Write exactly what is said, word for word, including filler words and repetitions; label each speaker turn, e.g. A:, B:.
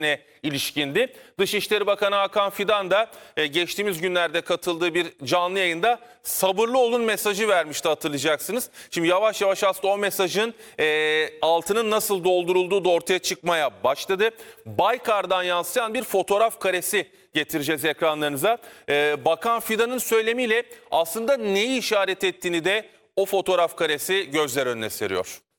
A: ilişkindi. Dışişleri Bakanı Hakan Fidan da e, geçtiğimiz günlerde katıldığı bir canlı yayında sabırlı olun mesajı vermişti, hatırlayacaksınız. Şimdi yavaş yavaş aslında o mesajın e, altının nasıl doldurulduğu da ortaya çıkmaya başladı. Baykar'dan yansıyan bir fotoğraf karesi getireceğiz ekranlarınıza. E, Bakan Fidan'ın söylemiyle aslında neyi işaret ettiğini de o fotoğraf karesi gözler önüne seriyor.